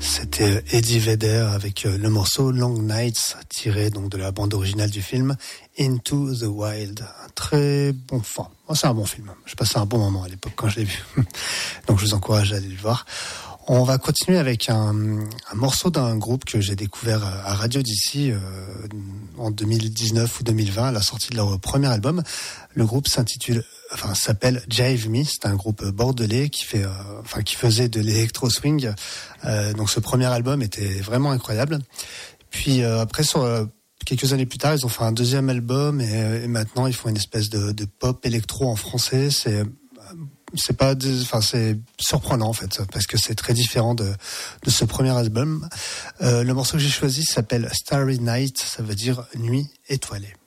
C'était Eddie Vedder avec le morceau Long Nights, tiré donc de la bande originale du film Into the Wild. Un très bon, enfin, c'est un bon film. J'ai passé un bon moment à l'époque quand je l'ai vu. Donc je vous encourage à aller le voir. On va continuer avec un morceau d'un groupe que j'ai découvert à Radio d'ici en 2019 ou 2020 à la sortie de leur premier album. Le groupe s'appelle Jive Me. C'est un groupe bordelais qui faisait de l'électro swing. Donc ce premier album était vraiment incroyable. Puis après quelques années plus tard, ils ont fait un deuxième album et maintenant ils font une espèce de pop électro en français. C'est surprenant en fait parce que c'est très différent de ce premier album. Le morceau que j'ai choisi s'appelle Starry Night, ça veut dire nuit étoilée.